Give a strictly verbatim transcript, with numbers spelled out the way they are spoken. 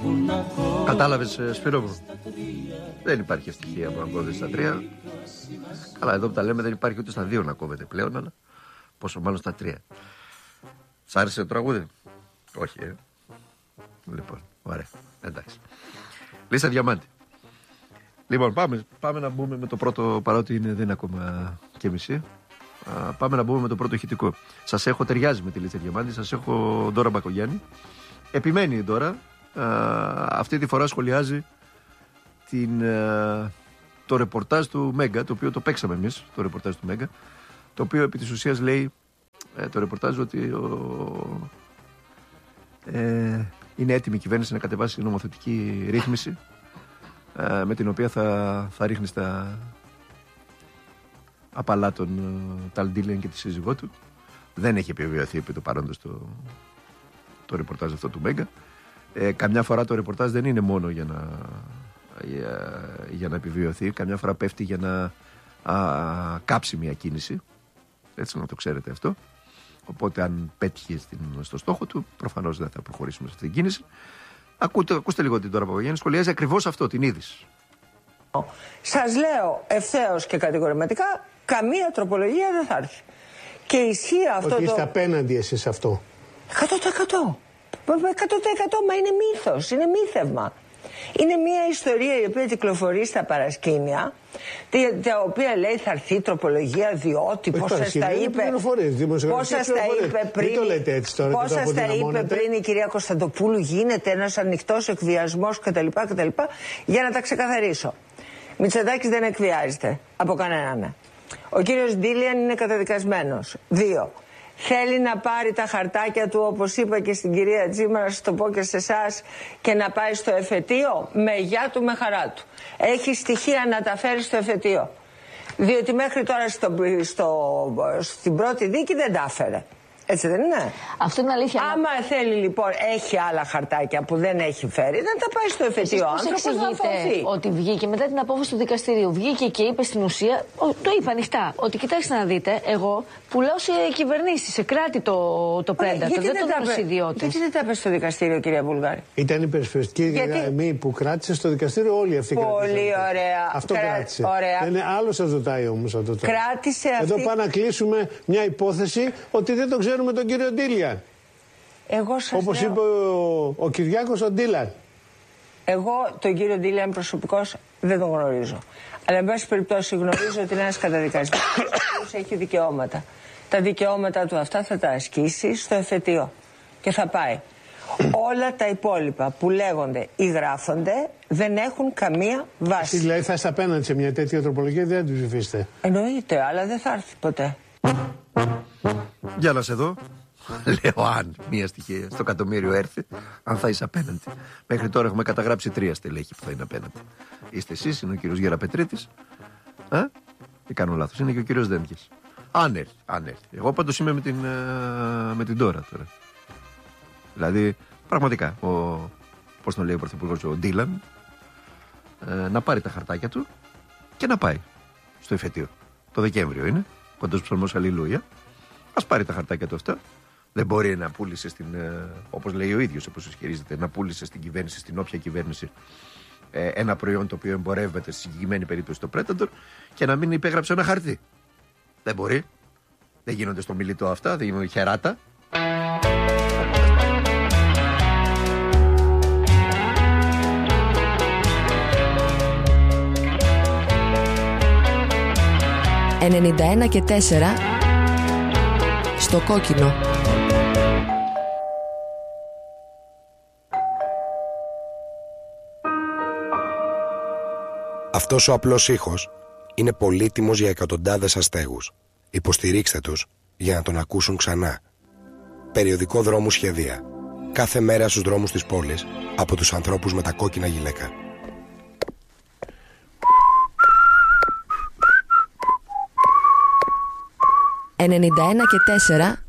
Κατάλαβες, Σπύρο μου? Δεν υπάρχει ευτυχία που να κόβεται στα τρία. Καλά, εδώ που τα λέμε δεν υπάρχει ούτε στα δύο να κόβεται πλέον, αλλά πόσο μάλλον στα τρία. Σ' άρεσε το τραγούδι? Όχι, ε. Λοιπόν, ωραία, εντάξει. Λίστα Διαμάντη. Λοιπόν, πάμε, πάμε να μπούμε με το πρώτο, παρότι είναι, δεν είναι ακόμα και μισή. Α, πάμε να μπούμε με το πρώτο ηχητικό. Σας έχω, ταιριάζει με τη Λίστα Διαμάντη, σας έχω Ντόρα Μπακογιάννη. Επιμένει η Ντόρα. Α, αυτή τη φορά σχολιάζει την, α, το ρεπορτάζ του Μέγκα, το οποίο το παίξαμε εμείς, το ρεπορτάζ του Μέγκα, το οποίο επί της ουσίας λέει ε, το ρεπορτάζ ότι ο, ε, είναι έτοιμη η κυβέρνηση να κατεβάσει νομοθετική ρύθμιση ε, με την οποία θα, θα ρίχνει στα απαλά τον Ταλντίλεν και τη σύζυγό του. Δεν έχει επιβεβαιωθεί επί το παρόντος το, το ρεπορτάζ αυτό του Μέγκα. Ε, καμιά φορά το ρεπορτάζ δεν είναι μόνο για να, για, για να επιβεβαιωθεί. Καμιά φορά πέφτει για να α, κάψει μια κίνηση. Έτσι, να το ξέρετε αυτό. Οπότε αν πέτυχε στην, στο στόχο του, προφανώς δεν θα προχωρήσουμε σε αυτή την κίνηση. Ακούτε, ακούστε λίγο την Ντόρα Μπακογιάννη, σχολιάζει ακριβώς αυτό, την είδηση. Σας λέω ευθέως και κατηγορηματικά, καμία τροπολογία δεν θα έρθει. Και ισχύει αυτό. Ότι το... είστε το... απέναντι εσείς αυτό. εκατό τοις εκατό. εκατό τοις εκατό, μα είναι μύθος, είναι μύθευμα. Είναι μια ιστορία η οποία κυκλοφορεί στα παρασκήνια, τα οποία λέει θα έρθει τροπολογία διότι πόσα τα είπε, πόσα τα είπε πριν, πόσα τα είπε πριν η κυρία Κωνσταντοπούλου, γίνεται ένας ανοιχτός εκβιασμός κτλ, κτλ. Για να τα ξεκαθαρίσω. Μητσοτάκης δεν εκβιάζεται από κανέναν. Ο κύριος Ντίλιαν είναι καταδικασμένος. Δύο. Θέλει να πάρει τα χαρτάκια του, όπως είπα και στην κυρία Τζίμα, να σας το πω και σε εσάς, και να πάει στο εφετείο, με γεια του, με χαρά του. Έχει στοιχεία να τα φέρει στο εφετείο. Διότι μέχρι τώρα στο, στο, στην πρώτη δίκη δεν τα έφερε. Έτσι δεν είναι? Αυτό είναι αλήθεια. Άμα θέλει λοιπόν, έχει άλλα χαρτάκια που δεν έχει φέρει, δεν τα πάει στο εφετείο. Πώς εξηγείτε ότι βγήκε μετά την απόφαση του δικαστηρίου, βγήκε και είπε στην ουσία, το είπε ανοιχτά, ότι κοιτάξτε να δείτε, εγώ πουλάω σε κυβερνήσεις, σε κράτη το, το Predator, δεν το δίνω σε ιδιώτες. Γιατί δεν τα είπε στο δικαστήριο, κυρία Βουλγάρη? Ήταν υπερασπιστική γραμμή που κράτησε στο δικαστήριο, όλοι αυτοί κράτησαν. Πολύ ωραία. Αυτό Κρα... κράτησε. Ωραία. Δεν είναι άλλο, σας ρωτάει όμως αυτό. Κράτησε αυτή. Εδώ πάμε να κλείσουμε μια υπόθεση ότι δεν το ξέρουμε τον κύριο Ντίλιαν. Εγώ σας Όπως λέω... είπε ο, ο Κυριάκος ο Ντίλαν. Εγώ τον κύριο Ντίλιαν προσωπικώς δεν τον γνωρίζω. Αλλά εν πάση περιπτώσει γνωρίζω ότι είναι ένας καταδικασμένος που έχει δικαιώματα. Τα δικαιώματα του αυτά θα τα ασκήσει στο εφετείο και θα πάει. Όλα τα υπόλοιπα που λέγονται ή γράφονται δεν έχουν καμία βάση. Εσείς δηλαδή θα είστε απέναντι σε μια τέτοια τροπολογία, δεν την ψηφίσετε? Εννοείται, αλλά δεν θα έρθει ποτέ. Για να σε δω. Λέω αν μία στοιχεία στο εκατομμύριο έρθει, αν θα είσαι απέναντι. Μέχρι τώρα έχουμε καταγράψει τρία στελέχη που θα είναι απέναντι. Είστε εσείς, είναι ο κύριος Γεραπετρίτης. Ε, ή κάνω λάθος, είναι και ο κύριος Δένκης. Αν έρθει, αν έρθει. Εγώ πάντως είμαι με την, με την Ντόρα τώρα. Δηλαδή, πραγματικά, ο, πώς τον λέει ο Πρωθυπουργός, ο Ντίλαν, ε, να πάρει τα χαρτάκια του και να πάει στο εφετείο. Το Δεκέμβριο είναι, κοντός ψωμός αλληλούια. Ας πάρει τα χαρτάκια του αυτά. Δεν μπορεί να πούλησε στην, όπως λέει ο ίδιος, όπως ισχυρίζεται, να πούλησε στην κυβέρνηση, στην όποια κυβέρνηση, ε, ένα προϊόν το οποίο εμπορεύεται στη συγκεκριμένη περίπτωση το Predator και να μην υπέγραψε ένα χαρτί. Δεν μπορεί. Δεν γίνονται στο μιλητό αυτά, δεν γίνονται χεράτα. ενενήντα ένα και τέσσερα στο κόκκινο. Αυτός ο απλός ήχος είναι πολύτιμος για εκατοντάδες αστέγους. Υποστηρίξτε τους για να τον ακούσουν ξανά. Περιοδικό Δρόμου Σχεδία. Κάθε μέρα στους δρόμους της πόλης από τους ανθρώπους με τα κόκκινα γυλαίκα. ενενήντα ένα και τέσσερα